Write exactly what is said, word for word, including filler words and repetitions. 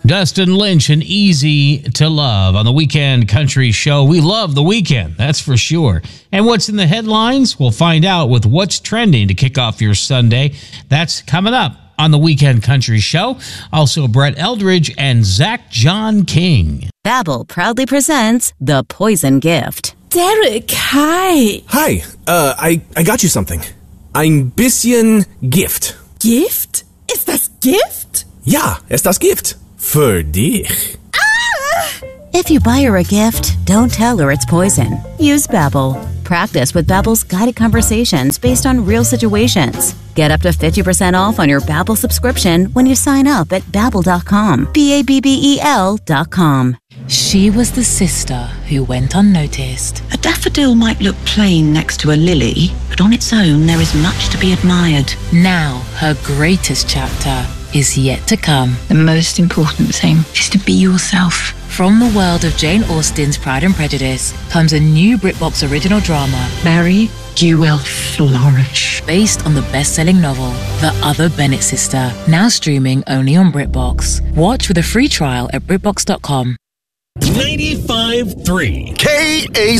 Dustin Lynch and Easy to Love on the Weekend Country Show. We love the weekend, that's for sure. And what's in the headlines? We'll find out with what's trending to kick off your Sunday. That's coming up on the Weekend Country Show. Also, Brett Eldridge and Zach John King. Babbel proudly presents The Poison Gift. Derek, hi. Hi, uh, I, I got you something. Ein bisschen Gift. Gift? Ist das Gift? Ja, ist das Gift. Für dich. Ah! If you buy her a gift, don't tell her it's poison. Use Babbel. Practice with Babbel's guided conversations based on real situations. Get up to fifty percent off on your Babbel subscription when you sign up at babbel dot com. B A B B E L dot com. She was the sister who went unnoticed. A daffodil might look plain next to a lily, but on its own there is much to be admired. Now, her greatest chapter is yet to come. The most important thing is to be yourself. From the world of Jane Austen's Pride and Prejudice comes a new BritBox original drama, Mary, you will flourish. based on the best-selling novel, The Other Bennet Sister, now streaming only on BritBox. Watch with a free trial at britbox dot com. ninety-five point three K A